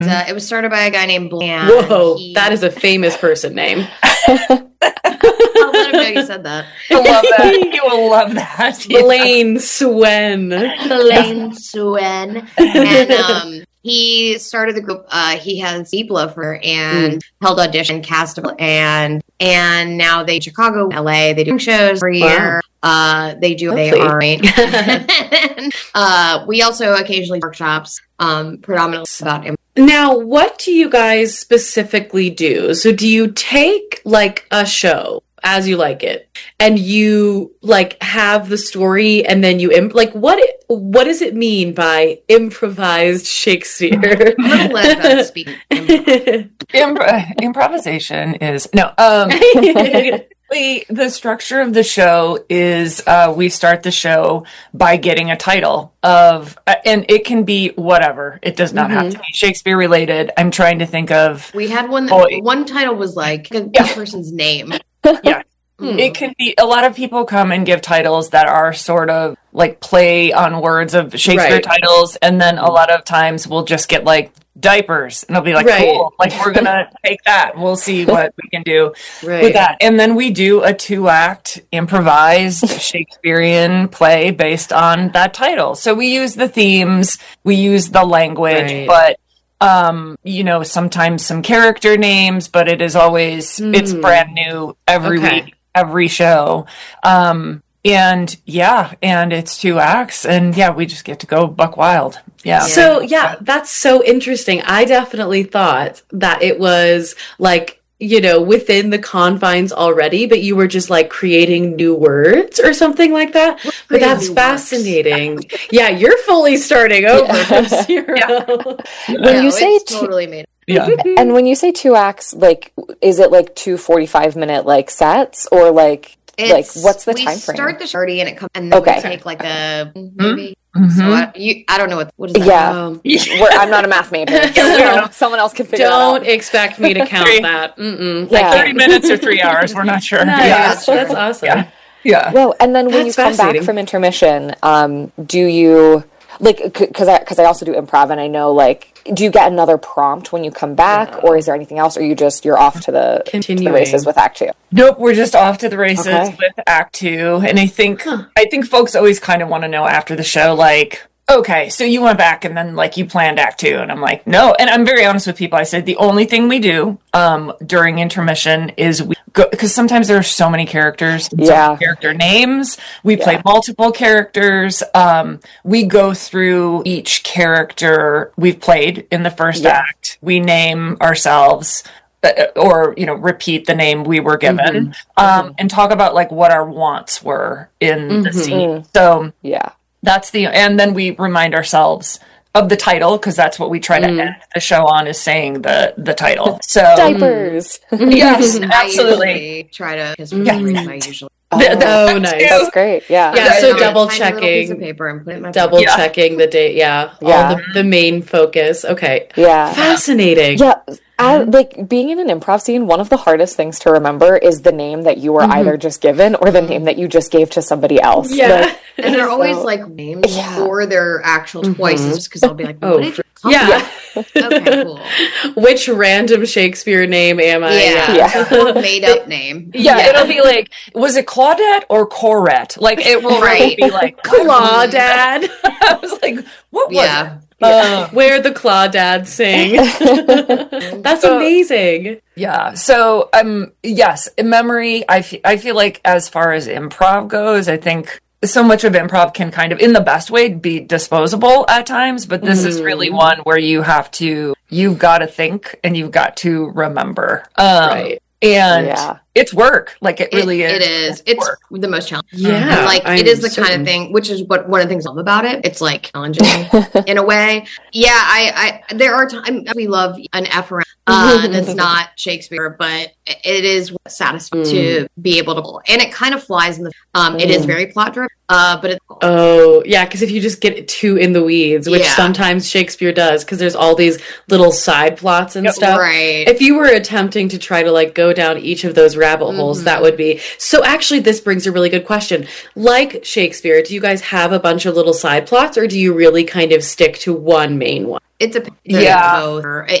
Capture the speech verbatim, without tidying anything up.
Uh, it was started by a guy named Blaine. Whoa, he... that is a famous person name. I'll let him know you said that. I love that. You will love that. Blaine Swen. Blaine Swen. And um, he started the group. Uh, he has deep love for her and mm. held audition, cast, and and now they Chicago, L A. They do shows every year. Wow. Uh, they do. Lovely. They are. uh, we also occasionally workshops, um, predominantly about. Im- Now, what do you guys specifically do? So do you take like a show as you like it and you like have the story and then you imp- like what what does it mean by improvised Shakespeare? I'm let them speak. Impro- improvisation is no um we, the structure of the show is uh, we start the show by getting a title of, uh, and it can be whatever. It does not mm-hmm. have to be Shakespeare related. I'm trying to think of. We had one. That, one title was like a yeah. person's name. Yeah, hmm. It can be. A lot of people come and give titles that are sort of like play on words of Shakespeare right. titles, and then a lot of times we'll just get like diapers and I'll be like right. cool, like we're gonna take that, we'll see what we can do right. with that. And then we do a two-act improvised Shakespearean play based on that title. So we use the themes, we use the language, right. but um you know, sometimes some character names, but it is always mm. it's brand new every okay. week, every show. um And yeah, and it's two acts, and yeah, we just get to go buck wild. Yeah. So yeah, that's so interesting. I definitely thought that it was like, you know, within the confines already, but you were just like creating new words or something like that. But that's fascinating. Yeah, you're fully starting over yeah. from zero. Yeah. When no, you say it's two- totally made. Yeah. And when you say two acts, like, is it like two forty-five minute like sets or like? It's, like, what's the we time frame? We start the party and it comes, and then okay. we take like a movie. Mm-hmm. So I, you, I don't know what what is that? Yeah, um, We're, I'm not a math major. So someone else can figure Don't it out. expect me to count that. Mm-mm. Yeah. Like thirty minminutes or three hours. We're not sure. Nice. Yeah. That's, that's awesome. Yeah. Yeah. Well, and then when That's you come back from intermission, um, do you like because I because I also do improv and I know like. Do you get another prompt when you come back, yeah. or is there anything else, or you just you're off to the, to the races with Act Two? Nope, we're just off to the races okay. with Act Two, and I think huh. I think folks always kind of want to know after the show, like, okay, so you went back and then like you planned Act Two, and I'm like, no, and I'm very honest with people. I said the only thing we do um, during intermission is we go because sometimes there are so many characters, and yeah, so many character names. We yeah. play multiple characters. Um, we go through each character we've played in the first yeah. act. We name ourselves. Or, you know, repeat the name we were given, mm-hmm. um, mm-hmm. and talk about like what our wants were in mm-hmm. the scene. So yeah, that's the, and then we remind ourselves of the title because that's what we try to mm. end the show on is saying the the title. So diapers. Yes, absolutely. I usually try to because yeah. I usually. Oh, oh nice. That's great. Yeah. Yeah. So no, double checking, paper and put it in my double phone. checking the date. Yeah. Yeah. All the, the main focus. Okay. Yeah. Fascinating. Yeah. I, like being in an improv scene, one of the hardest things to remember is the name that you were mm-hmm. either just given or the name that you just gave to somebody else. Yeah. Like, and they're so, always like names yeah. or their actual mm-hmm. voices because I'll be like, what oh, did you yeah. okay, cool. Which random Shakespeare name am I? Yeah. yeah. Or made up name. Yeah, yeah, it'll be like, was it Claudette or Corette? Like, it will right. be like, Claudad. I was like, what was yeah. it? Uh, where the Claudads sing. That's so amazing. Yeah. So, um, yes, in memory, I, f- I feel like as far as improv goes, I think so much of improv can kind of, in the best way, be disposable at times, but this mm. is really one where you have to, you've got to think and you've got to remember. Um, right. And yeah. it's work. Like it really it, is. It is. It's work. The most challenging. Yeah. And like I'm it is the certain. kind of thing, which is what one of the things I love about it. It's like challenging in a way. Yeah. I, I, there are times we love an F around, uh, that's not Shakespeare, but it is satisfying mm. to be able to, and it kind of flies in the, um, mm. it is very plot driven, uh, but it's, oh yeah. Cause if you just get too in the weeds, which yeah. sometimes Shakespeare does, cause there's all these little side plots and yep, stuff. Right. If you were attempting to try to like go down each of those rabbit holes mm-hmm. that would be. So actually, this brings a really good question. Like Shakespeare, do you guys have a bunch of little side plots, or do you really kind of stick to one main one? It's a yeah.